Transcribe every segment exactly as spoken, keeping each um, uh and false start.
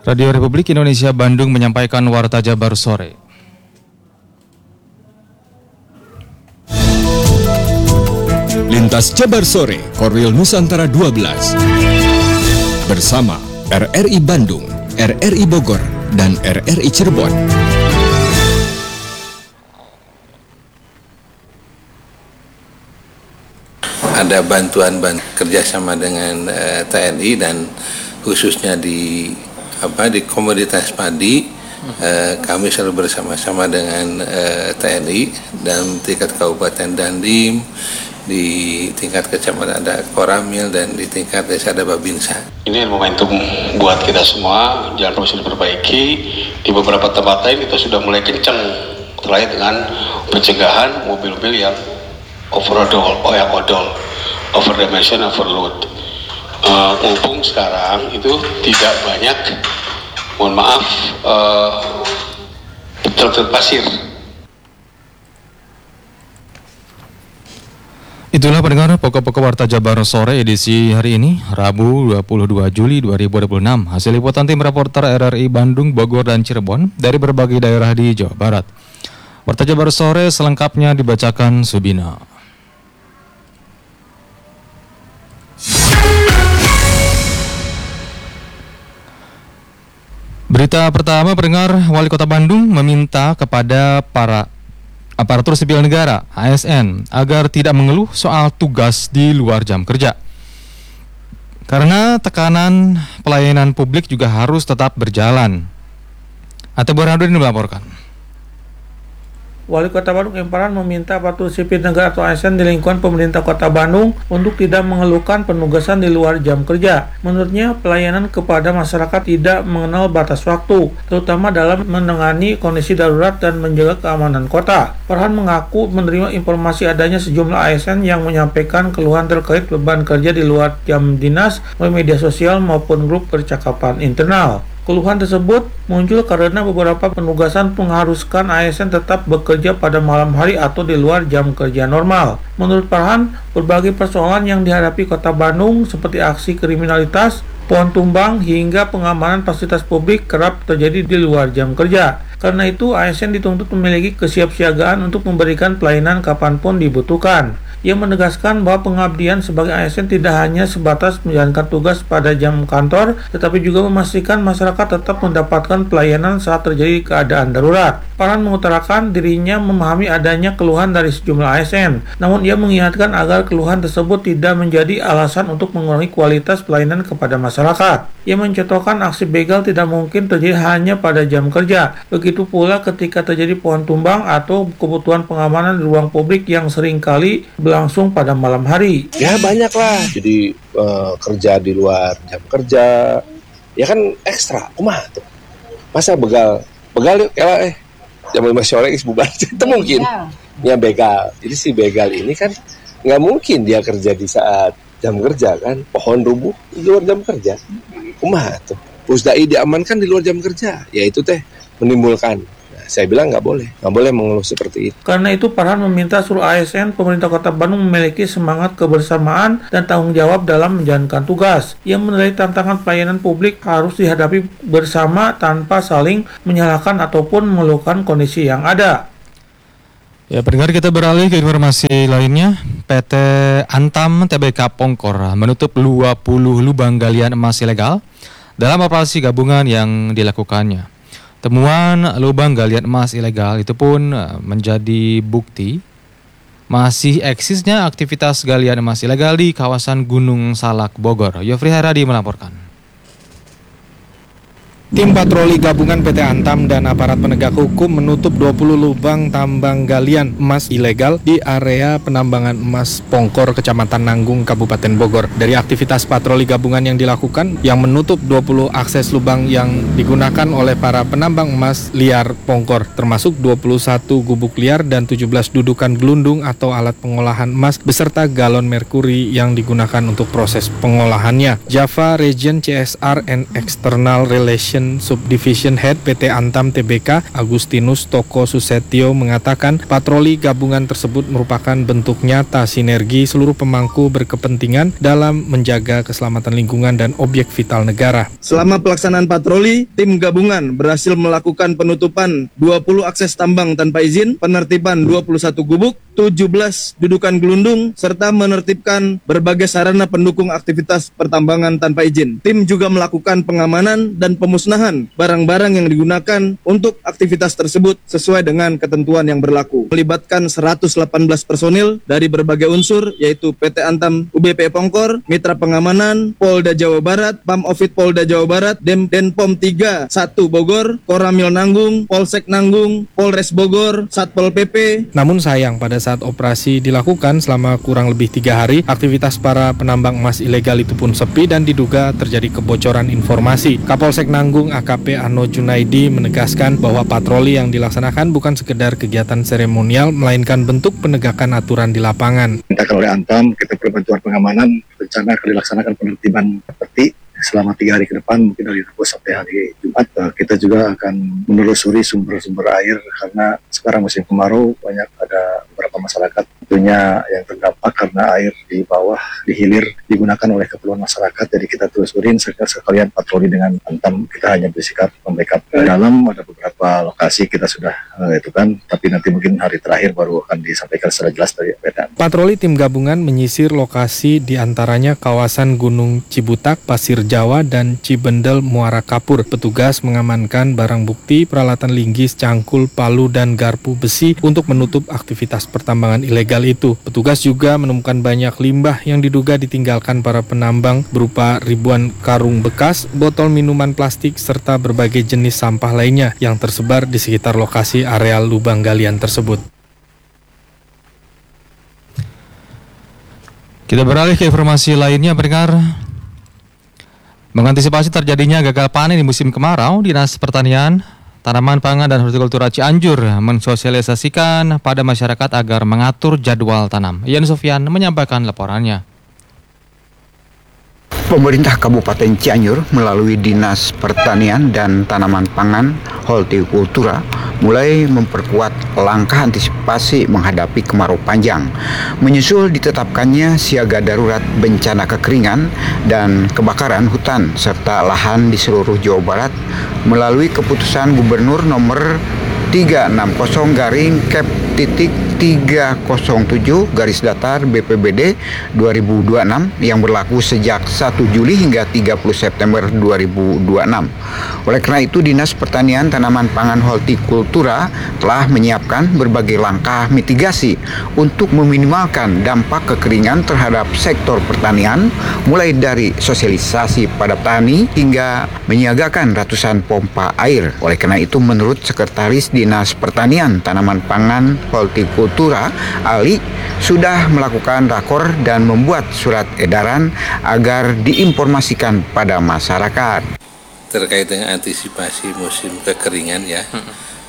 Radio Republik Indonesia Bandung menyampaikan Warta Jabar Sore. Lintas Jabar Sore, Korwil Nusantara dua belas. Bersama R R I Bandung, R R I Bogor, dan R R I Cirebon. Ada bantuan kerjasama dengan uh, T N I dan khususnya di apa di komoditas padi, uh, kami selalu bersama-sama dengan uh, T N I dan tingkat kabupaten Dandim, di tingkat kecamatan ada Koramil, dan di tingkat desa ada Babinsa. Ini momentum buat kita semua, jalan terus diperbaiki. Di beberapa tempat lain kita sudah mulai kencang terkait dengan pencegahan mobil-mobil yang overload, oh yang odol, overdimension, overload. Uh, mumpung sekarang itu tidak banyak, mohon maaf, uh, truk-truk pasir. Itulah pendengar pokok-pokok Warta Jabar Sore edisi hari ini, Rabu dua puluh dua Juli dua ribu dua puluh enam. Hasil liputan tim reporter R R I Bandung, Bogor, dan Cirebon dari berbagai daerah di Jawa Barat. Warta Jabar Sore selengkapnya dibacakan Subina. Berita pertama, pendengar, Wali Kota Bandung meminta kepada para aparatur sipil negara A S N agar tidak mengeluh soal tugas di luar jam kerja. Karena tekanan pelayanan publik juga harus tetap berjalan. Ate Burhanuddin melaporkan. Wali Kota Bandung M. Farhan meminta aparatur sipil negara atau A S N di lingkungan pemerintah Kota Bandung untuk tidak mengeluhkan penugasan di luar jam kerja. Menurutnya, pelayanan kepada masyarakat tidak mengenal batas waktu, terutama dalam menangani kondisi darurat dan menjaga keamanan kota. Farhan mengaku menerima informasi adanya sejumlah A S N yang menyampaikan keluhan terkait beban kerja di luar jam dinas melalui media sosial maupun grup percakapan internal. Keluhan tersebut muncul karena beberapa penugasan mengharuskan A S N tetap bekerja pada malam hari atau di luar jam kerja normal. Menurut Farhan, berbagai persoalan yang dihadapi Kota Bandung seperti aksi kriminalitas, pohon tumbang, hingga pengamanan fasilitas publik kerap terjadi di luar jam kerja. Karena itu, A S N dituntut memiliki kesiapsiagaan untuk memberikan pelayanan kapanpun dibutuhkan. Ia menegaskan bahwa pengabdian sebagai A S N tidak hanya sebatas menjalankan tugas pada jam kantor, tetapi juga memastikan masyarakat tetap mendapatkan pelayanan saat terjadi keadaan darurat. Farhan mengutarakan dirinya memahami adanya keluhan dari sejumlah A S N, namun ia mengingatkan agar keluhan tersebut tidak menjadi alasan untuk mengurangi kualitas pelayanan kepada masyarakat. Ia mencontohkan aksi begal tidak mungkin terjadi hanya pada jam kerja. Begitu pula ketika terjadi pohon tumbang atau kebutuhan pengamanan di ruang publik yang seringkali berlangsung pada malam hari. Ya banyak lah, jadi uh, kerja di luar jam kerja, ya kan ekstra, kumaha tuh. Masa begal, begal yuk, ya eh, jam lima sore is bubar, itu mungkin. Ya begal, jadi si begal ini kan nggak mungkin dia kerja di saat jam kerja kan, pohon rubuh di luar jam kerja. Kumaha tuh, pusdai diamankan di luar jam kerja, yaitu teh menimbulkan. Nah, saya bilang nggak boleh, nggak boleh mengeluh seperti itu. Karena itu, Farhan meminta seluruh A S N pemerintah Kota Bandung memiliki semangat kebersamaan dan tanggung jawab dalam menjalankan tugas. Ia menilai tantangan pelayanan publik harus dihadapi bersama tanpa saling menyalahkan ataupun mengeluhkan kondisi yang ada. Ya, pendengar, kita beralih ke informasi lainnya. P T Antam T B K Pongkor menutup dua puluh lubang galian emas ilegal dalam operasi gabungan yang dilakukannya. Temuan lubang galian emas ilegal itu pun menjadi bukti masih eksisnya aktivitas galian emas ilegal di kawasan Gunung Salak, Bogor. Yofri Heradi melaporkan. Tim patroli gabungan P T Antam dan aparat penegak hukum menutup dua puluh lubang tambang galian emas ilegal di area penambangan emas Pongkor, Kecamatan Nanggung, Kabupaten Bogor. Dari aktivitas patroli gabungan yang dilakukan, yang menutup dua puluh akses lubang yang digunakan oleh para penambang emas liar Pongkor, termasuk dua puluh satu gubuk liar dan tujuh belas dudukan gelundung atau alat pengolahan emas beserta galon merkuri yang digunakan untuk proses pengolahannya. Java Region C S R and External Relation Dirjen Subdivision Head P T Antam T B K Agustinus Toko Susetio mengatakan patroli gabungan tersebut merupakan bentuk nyata sinergi seluruh pemangku berkepentingan dalam menjaga keselamatan lingkungan dan objek vital negara. Selama pelaksanaan patroli, tim gabungan berhasil melakukan penutupan dua puluh akses tambang tanpa izin, penertiban dua puluh satu gubuk, tujuh belas dudukan gelundung, serta menertibkan berbagai sarana pendukung aktivitas pertambangan tanpa izin. Tim juga melakukan pengamanan dan pemusnahan barang-barang yang digunakan untuk aktivitas tersebut sesuai dengan ketentuan yang berlaku. Melibatkan seratus delapan belas personil dari berbagai unsur, yaitu P T Antam U B P Pongkor, Mitra Pengamanan, Polda Jawa Barat, Pamofit Polda Jawa Barat, Dem Denpom tiga satu Bogor, Koramil Nanggung, Polsek Nanggung, Polres Bogor, Satpol P P. Namun sayang pada saat operasi dilakukan selama kurang lebih tiga hari, aktivitas para penambang emas ilegal itu pun sepi dan diduga terjadi kebocoran informasi. Kapolsek Nanggung A K P Ano Junaidi menegaskan bahwa patroli yang dilaksanakan bukan sekedar kegiatan seremonial, melainkan bentuk penegakan aturan di lapangan. Dimintakan oleh Antam, kita perbantuan pengamanan, rencana akan dilaksanakan penertiban peti selama tiga hari ke depan, mungkin dari Rabu sampai hari Jumat. Kita juga akan menelusuri sumber-sumber air karena sekarang musim kemarau, banyak ada beberapa masyarakat tentunya yang terdampak karena air di bawah, di hilir digunakan oleh keperluan masyarakat. Jadi kita telusurin sekalian patroli dengan Antam. Kita hanya bersikap membackup. Di dalam ada beberapa lokasi kita sudah uh, itu kan, tapi nanti mungkin hari terakhir baru akan disampaikan secara jelas dari P T. Patroli tim gabungan menyisir lokasi diantaranya kawasan Gunung Cibutak, Pasir Jawa, dan Cibendel, Muara Kapur. Petugas mengamankan barang bukti, peralatan linggis, cangkul, palu, dan garpu besi untuk menutup aktivitas pertambangan ilegal itu. Petugas juga menemukan banyak limbah yang diduga ditinggalkan para penambang berupa ribuan karung bekas, botol minuman plastik, serta berbagai jenis sampah lainnya yang tersebar di sekitar lokasi areal lubang galian tersebut. Kita beralih ke informasi lainnya, pendengar. Mengantisipasi terjadinya gagal panen di musim kemarau, Dinas Pertanian, Tanaman Pangan dan Hortikultura Cianjur mensosialisasikan pada masyarakat agar mengatur jadwal tanam. Ian Sofyan menyampaikan laporannya. Pemerintah Kabupaten Cianjur melalui Dinas Pertanian dan Tanaman Pangan Hortikultura mulai memperkuat langkah antisipasi menghadapi kemarau panjang, menyusul ditetapkannya siaga darurat bencana kekeringan dan kebakaran hutan serta lahan di seluruh Jawa Barat melalui keputusan Gubernur nomor tiga enam nol garing Kep titik tiga nol tujuh garis datar B P B D dua ribu dua puluh enam yang berlaku sejak satu Juli hingga tiga puluh September dua ribu dua puluh enam. Oleh karena itu, Dinas Pertanian Tanaman Pangan Hortikultura telah menyiapkan berbagai langkah mitigasi untuk meminimalkan dampak kekeringan terhadap sektor pertanian, mulai dari sosialisasi pada petani hingga menyiagakan ratusan pompa air. Oleh karena itu, menurut Sekretaris Dinas Pertanian Tanaman Pangan Hortikultura, Ali, sudah melakukan rakor dan membuat surat edaran agar diinformasikan pada masyarakat. Terkait dengan antisipasi musim kekeringan ya, hmm.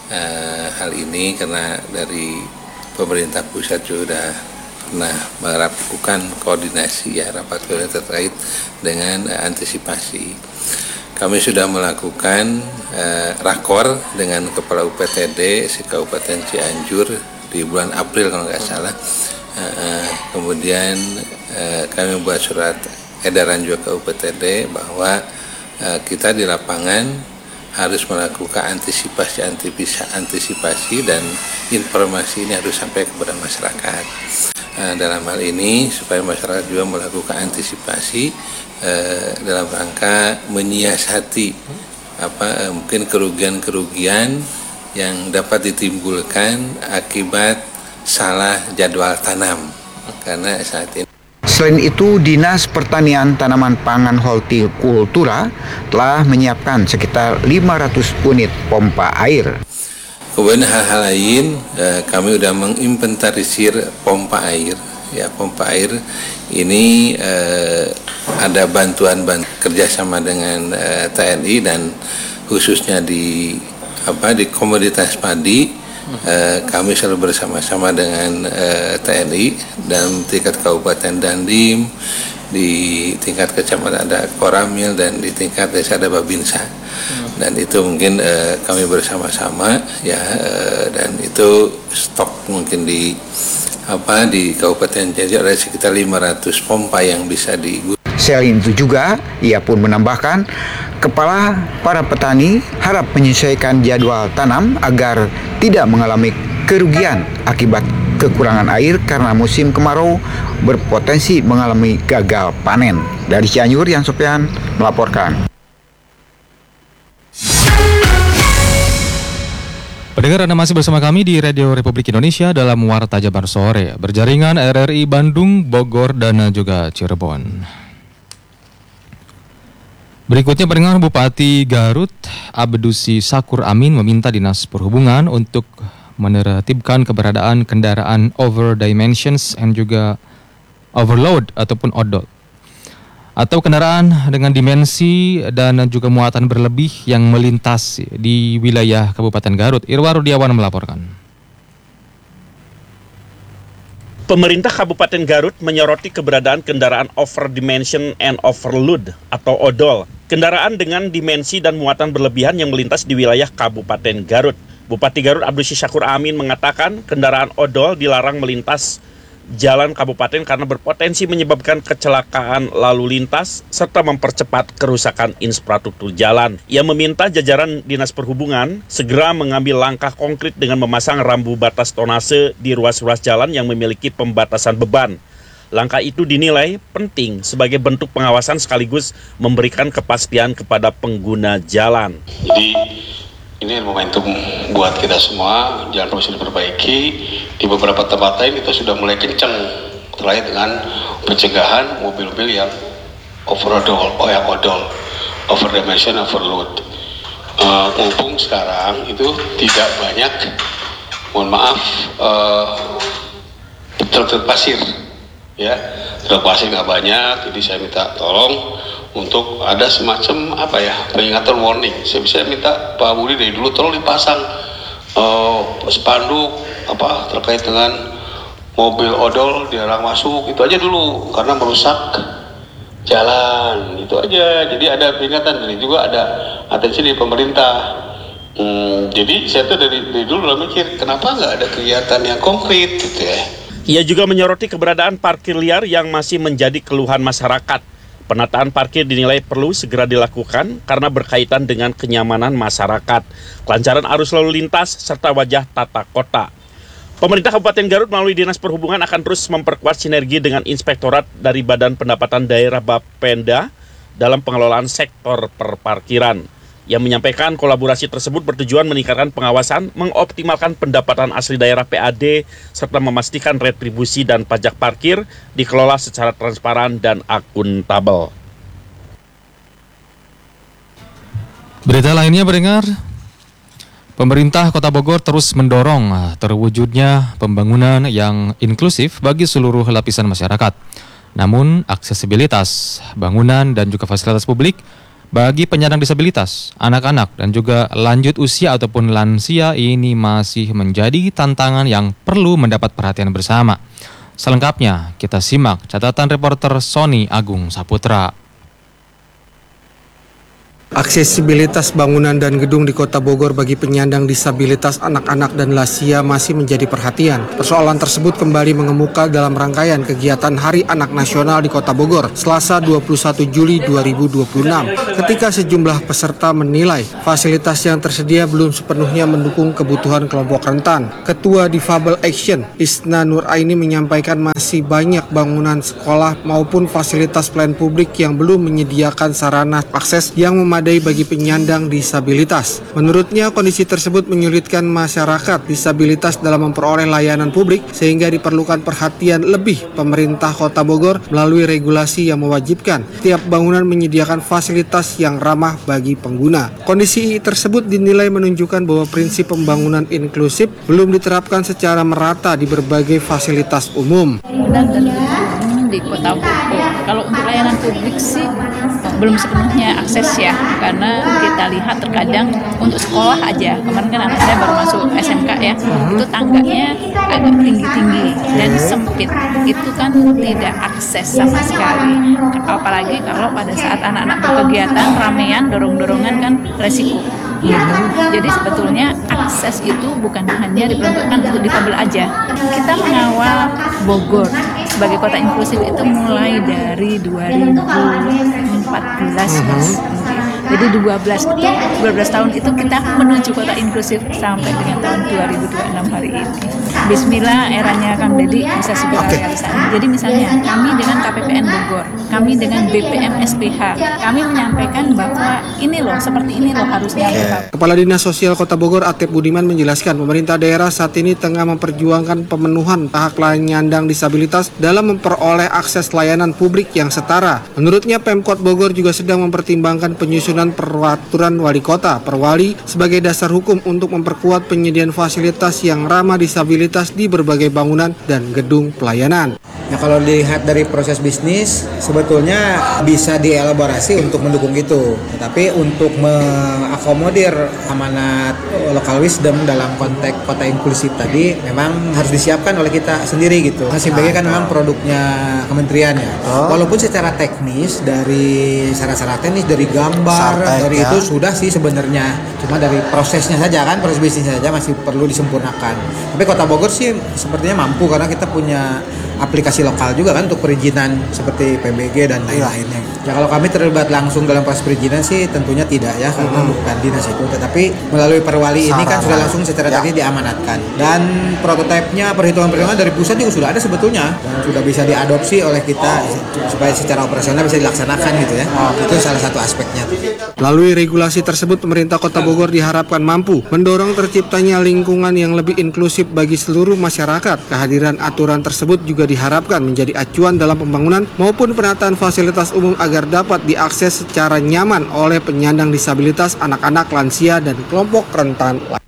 uh, hal ini karena dari pemerintah pusat sudah pernah melakukan koordinasi ya, rapat koordinasi terkait dengan uh, antisipasi. Kami sudah melakukan uh, rakor dengan Kepala U P T D se-Kabupaten Cianjur di bulan April kalau nggak salah. Uh, uh, kemudian uh, kami membuat surat edaran juga ke U P T D bahwa uh, kita di lapangan harus melakukan antisipasi antisipasi dan informasi ini harus sampai kepada masyarakat. Uh, dalam hal ini supaya masyarakat juga melakukan antisipasi uh, dalam rangka menyiasati apa uh, mungkin kerugian-kerugian yang dapat ditimbulkan akibat salah jadwal tanam karena saat ini. Selain itu, Dinas Pertanian Tanaman Pangan Hortikultura telah menyiapkan sekitar lima ratus unit pompa air. Kemudian hal-hal lain, eh, kami sudah menginventarisir pompa air. Ya, pompa air ini eh, ada bantuan bantuan kerjasama dengan eh, T N I dan khususnya di apa di komoditas padi, eh, kami selalu bersama-sama dengan eh, T N I dan tingkat kabupaten Dandim, di tingkat kecamatan ada Koramil dan di tingkat desa ada Babinsa. Dan itu mungkin uh, kami bersama-sama ya uh, dan itu stok mungkin di apa di Kabupaten Cianjur ada sekitar lima ratus pompa yang bisa digunakan. Selain itu juga, ia pun menambahkan, kepala para petani harap menyesuaikan jadwal tanam agar tidak mengalami kerugian akibat kekurangan air karena musim kemarau berpotensi mengalami gagal panen. Dari Cianjur, Yan Sofian melaporkan. Pendengar, Anda masih bersama kami di Radio Republik Indonesia dalam Warta Jabar Sore, berjaringan R R I Bandung, Bogor, dan juga Cirebon. Berikutnya, pendengar, Bupati Garut Abdusi Sakur Amin meminta Dinas Perhubungan untuk menertibkan keberadaan kendaraan over dimensions and juga overload ataupun odol, atau kendaraan dengan dimensi dan juga muatan berlebih yang melintas di wilayah Kabupaten Garut. Irwa Rudiawan melaporkan. Pemerintah Kabupaten Garut menyoroti keberadaan kendaraan over dimension and overload atau odol, kendaraan dengan dimensi dan muatan berlebihan yang melintas di wilayah Kabupaten Garut. Bupati Garut Abdusi Sakur Amin mengatakan kendaraan odol dilarang melintas jalan kabupaten karena berpotensi menyebabkan kecelakaan lalu lintas serta mempercepat kerusakan infrastruktur jalan. Ia meminta jajaran Dinas Perhubungan segera mengambil langkah konkret dengan memasang rambu batas tonase di ruas-ruas jalan yang memiliki pembatasan beban. Langkah itu dinilai penting sebagai bentuk pengawasan sekaligus memberikan kepastian kepada pengguna jalan. Jadi ini momentum buat kita semua, jalan terus diperbaiki. Di beberapa tempat lain kita sudah mulai kencang terkait dengan pencegahan mobil-mobil yang overload, oh yang odol, over dimension, overload. Uh, mumpung sekarang itu tidak banyak, mohon maaf, uh, truk-truk pasir, ya, truk pasir nggak banyak. Jadi saya minta tolong untuk ada semacam apa ya peringatan warning. Saya bisa minta Pak Budi dari dulu tolong dipasang uh, spanduk apa terkait dengan mobil odol dilarang masuk, itu aja dulu karena merusak jalan, itu aja. Jadi ada peringatan, dan juga ada atensi dari pemerintah. Hmm, jadi saya tuh dari, dari dulu udah mikir kenapa nggak ada kegiatan yang konkret gitu ya. Ia juga menyoroti keberadaan parkir liar yang masih menjadi keluhan masyarakat. Penataan parkir dinilai perlu segera dilakukan karena berkaitan dengan kenyamanan masyarakat, kelancaran arus lalu lintas, serta wajah tata kota. Pemerintah Kabupaten Garut melalui Dinas Perhubungan akan terus memperkuat sinergi dengan Inspektorat dari Badan Pendapatan Daerah Bapenda dalam pengelolaan sektor perparkiran. Yang menyampaikan kolaborasi tersebut bertujuan meningkatkan pengawasan, mengoptimalkan pendapatan asli daerah P A D, serta memastikan retribusi dan pajak parkir dikelola secara transparan dan akuntabel. Berita lainnya, pendengar, pemerintah Kota Bogor terus mendorong terwujudnya pembangunan yang inklusif bagi seluruh lapisan masyarakat. Namun, aksesibilitas bangunan dan juga fasilitas publik bagi penyandang disabilitas, anak-anak, dan juga lanjut usia ataupun lansia ini masih menjadi tantangan yang perlu mendapat perhatian bersama. Selengkapnya kita simak catatan reporter Sony Agung Saputra. Aksesibilitas bangunan dan gedung di Kota Bogor bagi penyandang disabilitas, anak-anak, dan lansia masih menjadi perhatian. Persoalan tersebut kembali mengemuka dalam rangkaian kegiatan Hari Anak Nasional di Kota Bogor, Selasa dua puluh satu Juli dua ribu dua puluh enam, ketika sejumlah peserta menilai fasilitas yang tersedia belum sepenuhnya mendukung kebutuhan kelompok rentan. Ketua Difabel Action, Isna Nuraini, menyampaikan masih banyak bangunan sekolah maupun fasilitas pelayanan publik yang belum menyediakan sarana akses yang memadai bagi penyandang disabilitas. Menurutnya, kondisi tersebut menyulitkan masyarakat disabilitas dalam memperoleh layanan publik sehingga diperlukan perhatian lebih pemerintah Kota Bogor melalui regulasi yang mewajibkan tiap bangunan menyediakan fasilitas yang ramah bagi pengguna. Kondisi tersebut dinilai menunjukkan bahwa prinsip pembangunan inklusif belum diterapkan secara merata di berbagai fasilitas umum. Di Kota Bogor, kalau untuk layanan publik sih belum sepenuhnya akses ya, karena kita lihat terkadang untuk sekolah aja, kemarin kan anak saya baru masuk S M K ya, itu tangganya agak tinggi-tinggi dan sempit, itu kan tidak akses sama sekali, apalagi kalau pada saat anak-anak berkegiatan ramean, dorong-dorongan kan resiko. Ya. Jadi sebetulnya akses itu bukan hanya diperuntukkan untuk difabel aja. Kita mengawal Bogor sebagai kota inklusif itu mulai dari dua ribu empat belas, Mas. Jadi dua belas itu, dua belas tahun itu kita menuju kota inklusif sampai dengan tahun dua ribu dua puluh enam hari ini. Bismillah, eranya Kang Deddy bisa segera okay. realisasi. Jadi misalnya kami dengan K P P N Bogor, kami dengan B P M S P H, kami menyampaikan bahwa ini loh, seperti ini loh harusnya. Okay. Kepala Dinas Sosial Kota Bogor Atep Budiman menjelaskan pemerintah daerah saat ini tengah memperjuangkan pemenuhan hak penyandang disabilitas dalam memperoleh akses layanan publik yang setara. Menurutnya Pemkot Bogor juga sedang mempertimbangkan penyusunan peraturan wali kota Perwali sebagai dasar hukum untuk memperkuat penyediaan fasilitas yang ramah disabilitas di berbagai bangunan dan gedung pelayanan. Nah, kalau dilihat dari proses bisnis, sebetulnya bisa dielaborasi untuk mendukung itu. Tetapi untuk mengakomodir amanat local wisdom dalam konteks kota inklusif tadi, memang harus disiapkan oleh kita sendiri gitu. Nah, sebagai kan memang produknya kementerian ya. Oh. Walaupun secara teknis, dari syarat-syarat teknis, dari gambar, Sartek, dari ya. itu sudah sih sebenarnya. Cuma dari prosesnya saja kan, proses bisnisnya saja masih perlu disempurnakan. Tapi Kota Bogor sih sepertinya mampu karena kita punya aplikasi lokal juga kan untuk perizinan seperti P B G dan lain-lainnya. Ya kalau kami terlibat langsung dalam proses perizinan sih tentunya tidak ya, karena hmm. bukan dinas itu, tetapi melalui Perwali ini kan sudah langsung secara ya. tadi diamanatkan. Dan prototipenya, perhitungan-perhitungan dari pusat juga sudah ada sebetulnya dan sudah bisa diadopsi oleh kita supaya secara operasional bisa dilaksanakan gitu ya. Oh, itu salah satu aspeknya. Melalui regulasi tersebut pemerintah Kota Bogor diharapkan mampu mendorong terciptanya lingkungan yang lebih inklusif bagi seluruh masyarakat. Kehadiran aturan tersebut juga diharapkan menjadi acuan dalam pembangunan maupun penataan fasilitas umum agar dapat diakses secara nyaman oleh penyandang disabilitas, anak-anak, lansia, dan kelompok rentan.